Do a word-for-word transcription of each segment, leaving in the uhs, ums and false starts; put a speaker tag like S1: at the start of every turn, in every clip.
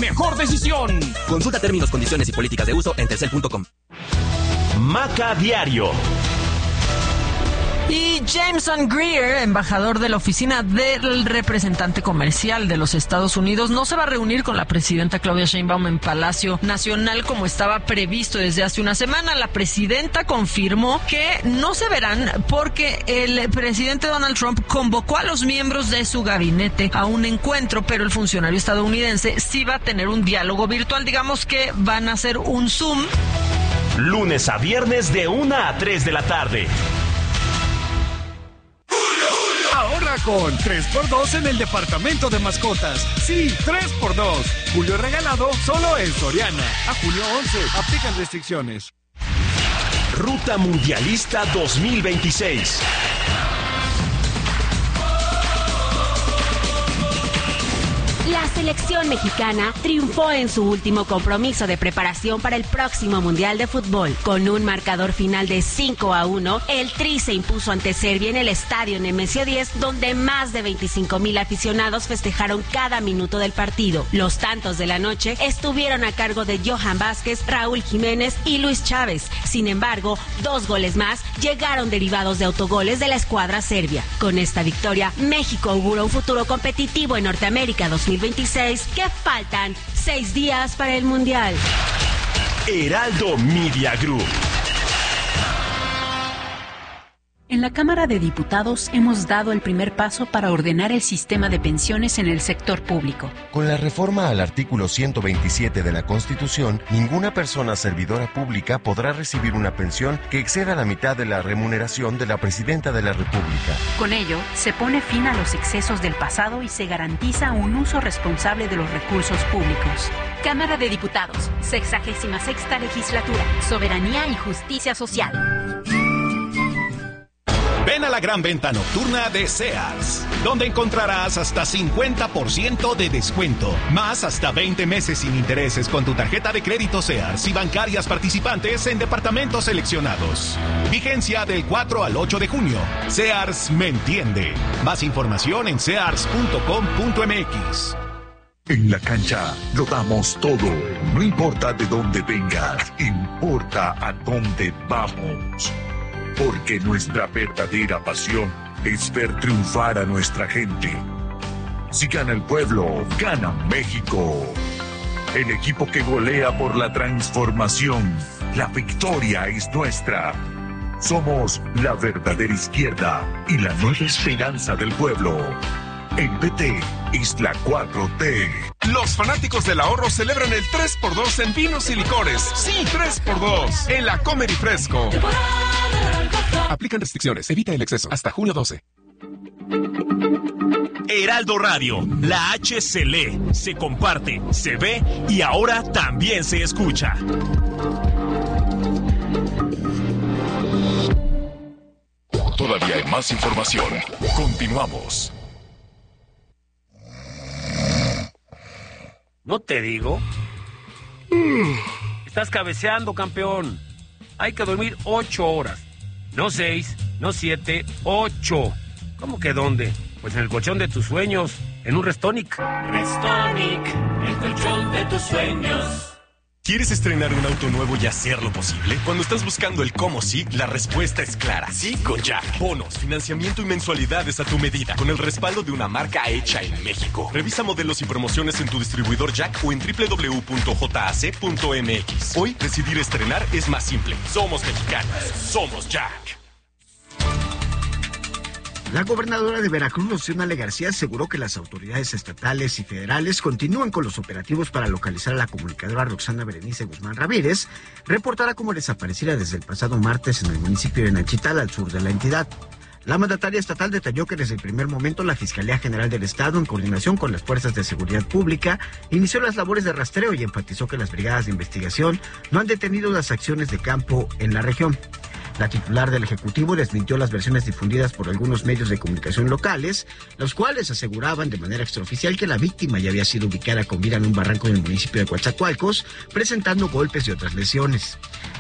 S1: mejor decisión.
S2: Consulta términos, condiciones y políticas de uso en telcel punto com.
S3: Maca Diario.
S4: Y Jameson Greer, embajador de la oficina del representante comercial de los Estados Unidos, no se va a reunir con la presidenta Claudia Sheinbaum en Palacio Nacional como estaba previsto desde hace una semana. La presidenta confirmó que no se verán porque el presidente Donald Trump convocó a los miembros de su gabinete a un encuentro, pero el funcionario estadounidense sí va a tener un diálogo virtual. Digamos que van a hacer un Zoom.
S3: Lunes a viernes de una a tres de la tarde.
S1: Ahora con tres por dos en el departamento de mascotas. Sí, tres por dos. Julio regalado solo en Soriana. A julio once. Aplican restricciones.
S3: Ruta Mundialista dos mil veintiséis.
S5: La selección mexicana triunfó en su último compromiso de preparación para el próximo Mundial de Fútbol. Con un marcador final de cinco a uno, el Tri se impuso ante Serbia en el estadio Nemesio diez, donde más de veinticinco mil aficionados festejaron cada minuto del partido. Los tantos de la noche estuvieron a cargo de Johan Vázquez, Raúl Jiménez y Luis Chávez. Sin embargo, dos goles más llegaron derivados de autogoles de la escuadra serbia. Con esta victoria, México augura un futuro competitivo en Norteamérica dos mil veintiséis, que faltan seis días para el Mundial.
S3: Heraldo Media Group.
S6: En la Cámara de Diputados hemos dado el primer paso para ordenar el sistema de pensiones en el sector público.
S7: Con la reforma al artículo ciento veintisiete de la Constitución, ninguna persona servidora pública podrá recibir una pensión que exceda la mitad de la remuneración de la Presidenta de la República.
S6: Con ello, se pone fin a los excesos del pasado y se garantiza un uso responsable de los recursos públicos. Cámara de Diputados, sexagésima sexta legislatura, soberanía y justicia social.
S8: Ven a la gran venta nocturna de Sears, donde encontrarás hasta cincuenta por ciento de descuento, más hasta veinte meses sin intereses con tu tarjeta de crédito Sears y bancarias participantes en departamentos seleccionados. Vigencia del cuatro al ocho de junio. Sears me entiende. Más información en sears punto com punto m x.
S9: En la cancha lo damos todo. No importa de dónde vengas, importa a dónde vamos. Porque nuestra verdadera pasión es ver triunfar a nuestra gente. Si gana el pueblo, gana México. El equipo que golea por la transformación. La victoria es nuestra. Somos la verdadera izquierda y la nueva esperanza del pueblo. El P T es la cuatro T.
S10: Los fanáticos del ahorro celebran el tres por dos en vinos y licores. Sí, tres por dos en la Comer y Fresco. Aplican restricciones. Evita el exceso. Hasta junio doce.
S3: Heraldo Radio. La H se lee, se comparte, se ve y ahora también se escucha.
S9: Todavía hay más información. Continuamos.
S11: ¿No te digo? Mm, estás cabeceando, campeón. Hay que dormir ocho horas. No seis, no siete, ocho. ¿Cómo que dónde? Pues en el colchón de tus sueños, en un Restonic.
S12: Restonic, el colchón de tus sueños.
S13: ¿Quieres estrenar un auto nuevo y hacerlo posible? Cuando estás buscando el cómo sí, la respuesta es clara. Sí con Jack. Bonos, financiamiento y mensualidades a tu medida, con el respaldo de una marca hecha en México. Revisa modelos y promociones en tu distribuidor Jack o en doble u doble u doble u punto j a c punto m x. Hoy, decidir estrenar es más simple. Somos mexicanos. Somos Jack.
S14: La gobernadora de Veracruz, Rocío Nale García, aseguró que las autoridades estatales y federales continúan con los operativos para localizar a la comunicadora Roxana Berenice Guzmán Ramírez, reportada como desaparecida desde el pasado martes en el municipio de Nachital, al sur de la entidad. La mandataria estatal detalló que desde el primer momento la Fiscalía General del Estado, en coordinación con las fuerzas de seguridad pública, inició las labores de rastreo y enfatizó que las brigadas de investigación no han detenido las acciones de campo en la región. La titular del Ejecutivo desmintió las versiones difundidas por algunos medios de comunicación locales, los cuales aseguraban de manera extraoficial que la víctima ya había sido ubicada con vida en un barranco del municipio de Coatzacoalcos, presentando golpes y otras lesiones.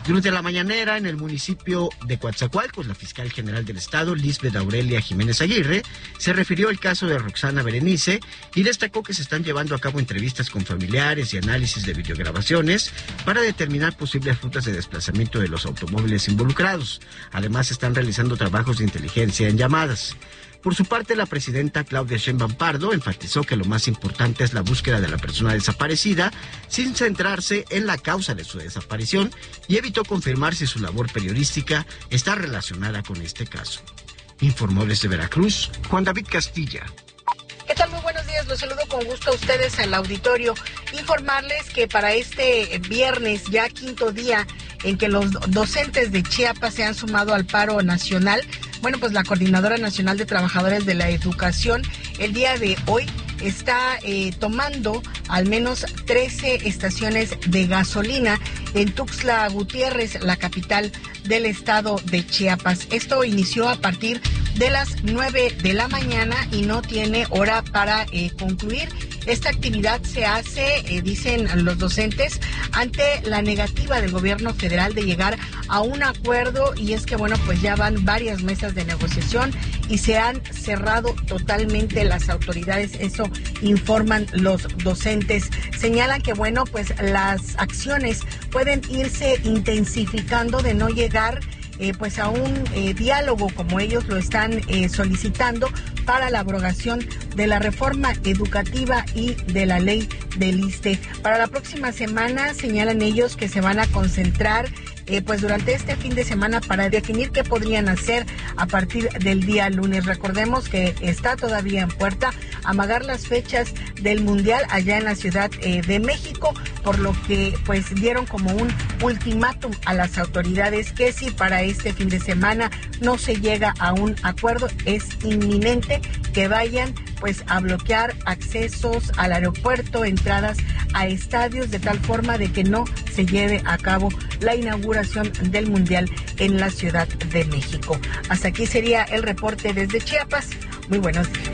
S14: Durante la mañanera en el municipio de Coatzacoalcos, la fiscal general del estado, Lisbeth Aurelia Jiménez Aguirre, se refirió al caso de Roxana Berenice y destacó que se están llevando a cabo entrevistas con familiares y análisis de videograbaciones para determinar posibles rutas de desplazamiento de los automóviles involucrados. Además, están realizando trabajos de inteligencia en llamadas. Por su parte, la presidenta Claudia Sheinbaum Pardo enfatizó que lo más importante es la búsqueda de la persona desaparecida, sin centrarse en la causa de su desaparición, y evitó confirmar si su labor periodística está relacionada con este caso. Informó desde Veracruz, Juan David Castilla.
S15: ¿Qué tal? Muy buenos días, los saludo con gusto a ustedes al auditorio. Informarles que para este viernes, ya quinto día en que los docentes de Chiapas se han sumado al paro nacional, bueno, pues la Coordinadora Nacional de Trabajadores de la Educación el día de hoy está eh, tomando al menos trece estaciones de gasolina en Tuxtla Gutiérrez, la capital del estado de Chiapas. Esto inició a partir de las nueve de la mañana y no tiene hora para eh, concluir. Esta actividad se hace, eh, dicen los docentes, ante la negativa del gobierno federal de llegar a un acuerdo, y es que, bueno, pues ya van varias mesas de negociación y se han cerrado totalmente las autoridades. Eso informan los docentes. Señalan que, bueno, pues las acciones pueden irse intensificando de no llegar Eh, pues a un eh, diálogo como ellos lo están eh, solicitando para la abrogación de la reforma educativa y de la ley del ISSSTE. Para la próxima semana señalan ellos que se van a concentrar eh, pues durante este fin de semana para definir qué podrían hacer a partir del día lunes. Recordemos que está todavía en puerta amagar las fechas del Mundial allá en la Ciudad eh, de México, por lo que pues dieron como un ultimátum a las autoridades que si para este fin de semana no se llega a un acuerdo, es inminente que vayan pues a bloquear accesos al aeropuerto, entradas a estadios, de tal forma de que no se lleve a cabo la inauguración del Mundial en la Ciudad de México. Hasta aquí sería el reporte desde Chiapas. Muy buenos días.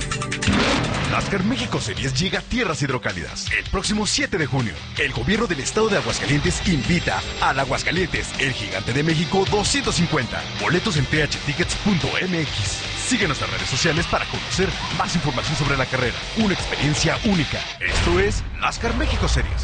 S16: NASCAR México Series llega a tierras hidrocálidas el próximo siete de junio. El gobierno del estado de Aguascalientes invita al Aguascalientes, el gigante de México doscientos cincuenta. Boletos en t h tickets punto m x. Sigue nuestras redes sociales para conocer más información sobre la carrera. Una experiencia única. Esto es NASCAR México Series.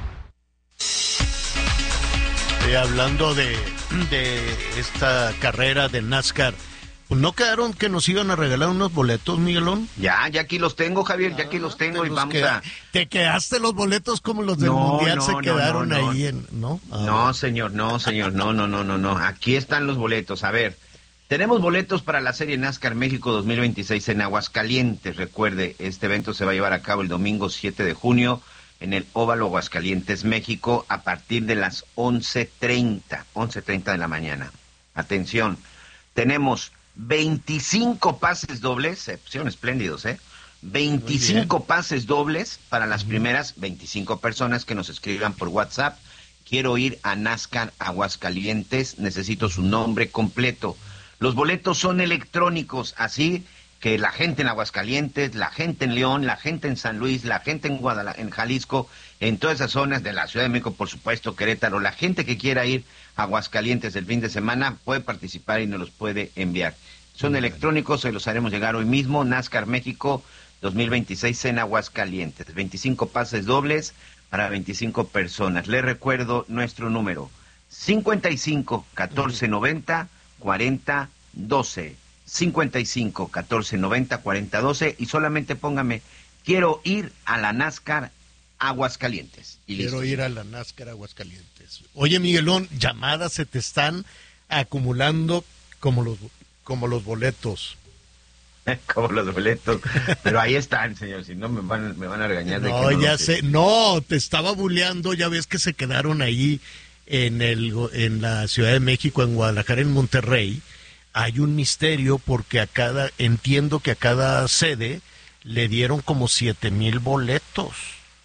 S17: Eh, hablando de, de esta carrera de NASCAR, ¿no quedaron que nos iban a regalar unos boletos, Miguelón?
S18: Ya, ya aquí los tengo, Javier, ya aquí los tengo y vamos
S17: queda,
S18: a...
S17: ¿Te quedaste los boletos como los del
S18: no,
S17: Mundial
S18: no,
S17: se
S18: no,
S17: quedaron
S18: no, no.
S17: ahí en... ¿no? Ah,
S18: no, señor, no, señor, no, no, no, no, no. Aquí están los boletos. A ver, tenemos boletos para la serie NASCAR México dos mil veintiséis en Aguascalientes. Recuerde, este evento se va a llevar a cabo el domingo siete de junio en el Óvalo Aguascalientes, México, a partir de las once treinta, once treinta de la mañana. Atención, tenemos veinticinco pases dobles, son espléndidos, ¿eh? veinticinco pases dobles para las primeras veinticinco personas que nos escriban por WhatsApp. Quiero ir a NASCAR Aguascalientes, necesito su nombre completo. Los boletos son electrónicos, así que la gente en Aguascalientes, la gente en León, la gente en San Luis, la gente en Guadalajara, en Jalisco, en todas esas zonas de la Ciudad de México, por supuesto, Querétaro, la gente que quiera ir a Aguascalientes el fin de semana puede participar y nos los puede enviar. Son electrónicos, se los haremos llegar hoy mismo. NASCAR México dos mil veintiséis en Aguascalientes, veinticinco pases dobles para veinticinco personas. Les recuerdo nuestro número, cincuenta y cinco, catorce noventa, cuarenta doce. cincuenta y cinco, catorce noventa, cuarenta doce, y solamente póngame, quiero ir a la NASCAR Aguascalientes. Y
S17: quiero
S18: listo.
S17: ir a la NASCAR Aguascalientes. Oye, Miguelón, llamadas se te están acumulando como los, como los boletos.
S18: Como los boletos. Pero ahí están, señor, si no me van, me van a regañar.
S17: No,
S18: de que no
S17: ya
S18: lo
S17: sé, no, te estaba buleando, ya ves que se quedaron ahí en, el, en la Ciudad de México, en Guadalajara, en Monterrey. Hay un misterio porque a cada, entiendo que a cada sede le dieron como siete mil boletos.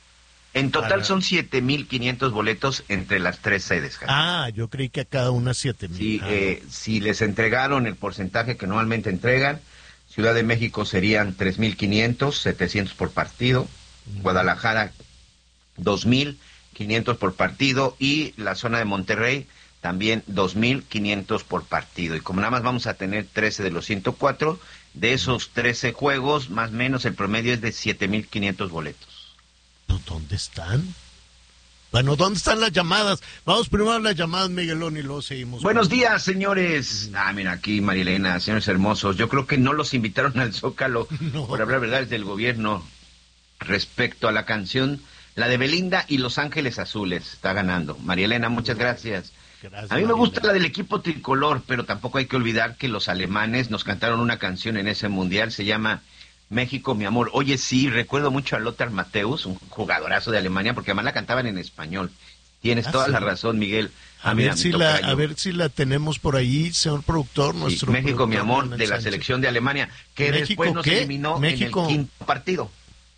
S18: En total para... son siete mil quinientos boletos entre las tres sedes. Javier.
S17: Ah, yo creí que a cada una siete mil.
S18: Sí,
S17: ah.
S18: eh, si les entregaron el porcentaje que normalmente entregan, Ciudad de México serían tres mil quinientos, setecientos por partido, uh-huh. Guadalajara dos mil quinientos por partido y la zona de Monterrey también dos mil quinientos por partido. Y como nada más vamos a tener trece de los ciento cuatro, de esos trece juegos, más o menos el promedio es de siete mil quinientos boletos.
S17: ¿Dónde están? Bueno, ¿dónde están las llamadas? Vamos primero a las llamadas, Miguelón, y luego seguimos.
S18: Buenos días, señores. Ah, mira, aquí, Marilena, señores hermosos. Yo creo que no los invitaron al Zócalo no. por hablar verdades del gobierno respecto a la canción, la de Belinda y Los Ángeles Azules. Está ganando. Marilena, muchas gracias. Gracias, a mí me gusta la del equipo tricolor, pero tampoco hay que olvidar que los alemanes nos cantaron una canción en ese mundial, se llama México, mi amor. Oye, sí, recuerdo mucho a Lothar Matthäus, un jugadorazo de Alemania, porque además la cantaban en español. Tienes ah, toda sí. la razón, Miguel.
S17: A, ah, ver mira, si la, a ver si la tenemos por ahí, señor productor.
S18: Sí,
S17: nuestro
S18: México,
S17: productor,
S18: mi amor,
S17: Manuel
S18: de la
S17: Sánchez.
S18: selección de Alemania, que
S17: ¿México
S18: después nos
S17: qué?
S18: eliminó
S17: México.
S18: en el quinto partido.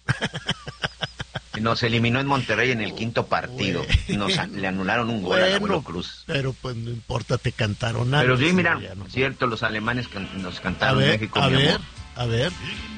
S18: Nos eliminó en Monterrey en el quinto partido. Nos le anularon un gol bueno, al Abuelo Cruz.
S17: Pero pues no importa, te cantaron algo.
S18: Pero sí, mira, no. cierto, los alemanes can, nos cantaron
S17: a ver,
S18: México,
S17: a
S18: mi
S17: ver,
S18: amor.
S17: A ver,